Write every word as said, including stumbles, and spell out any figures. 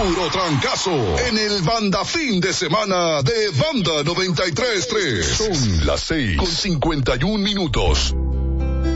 puro trancazo en el Banda Fin de Semana de Banda noventa y tres punto tres. Son las seis con cincuenta y un minutos.